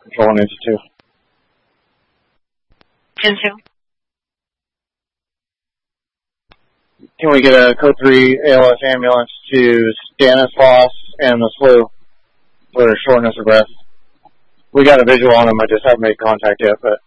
Control 182. 10-2. Can we get a code 3 ALS ambulance to Stanislaus and the SLU for shortness of breath? We got a visual on him, I just haven't made contact yet, but